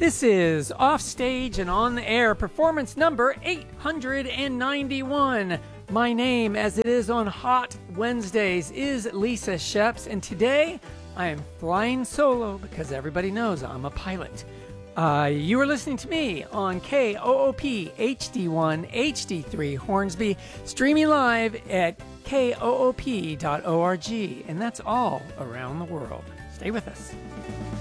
This is Offstage and On the Air, performance number 891. My name, as it is on Hot Wednesdays, is Lisa Sheps, and today I am flying solo because everybody knows I'm a pilot. You are listening to me on KOOP HD1 HD3 Hornsby, streaming live at koop.org, and that's all around the world. Stay with us.